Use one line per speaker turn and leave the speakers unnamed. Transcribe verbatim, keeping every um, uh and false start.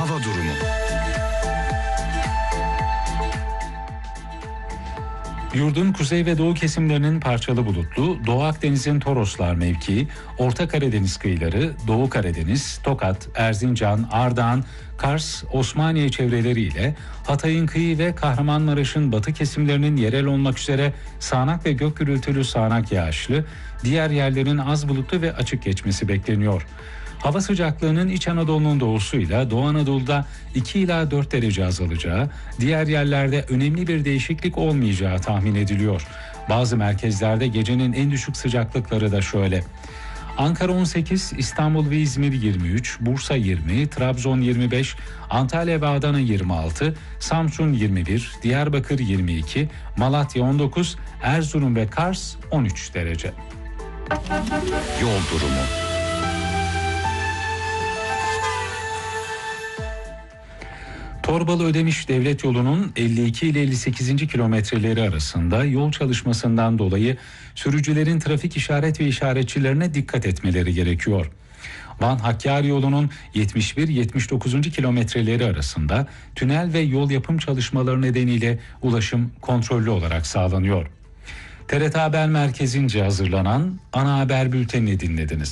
hava durumu.
Yurdun kuzey ve doğu kesimlerinin parçalı bulutlu, Doğu Akdeniz'in Toroslar mevkii, Orta Karadeniz kıyıları, Doğu Karadeniz, Tokat, Erzincan, Ardahan, Kars, Osmaniye çevreleriyle Hatay'ın kıyı ve Kahramanmaraş'ın batı kesimlerinin yerel olmak üzere sağanak ve gök gürültülü sağanak yağışlı, diğer yerlerin az bulutlu ve açık geçmesi bekleniyor. Hava sıcaklığının İç Anadolu'nun doğusuyla Doğu Anadolu'da iki ila dört derece azalacağı, diğer yerlerde önemli bir değişiklik olmayacağı tahmin ediliyor. Bazı merkezlerde gecenin en düşük sıcaklıkları da şöyle: Ankara on sekiz, İstanbul ve İzmir yirmi üç, Bursa yirmi, Trabzon yirmi beş, Antalya ve Adana yirmi altı, Samsun yirmi bir, Diyarbakır yirmi iki, Malatya on dokuz, Erzurum ve Kars on üç derece.
Yol durumu.
Torbalı Ödemiş Devlet Yolu'nun elli iki ile elli sekizinci kilometreleri arasında yol çalışmasından dolayı sürücülerin trafik işaret ve işaretçilerine dikkat etmeleri gerekiyor. Van-Hakkari yolunun yetmiş bir yetmiş dokuzuncu kilometreleri arasında tünel ve yol yapım çalışmaları nedeniyle ulaşım kontrollü olarak sağlanıyor. T R T Haber Merkezi'nce hazırlanan ana haber bültenini dinlediniz.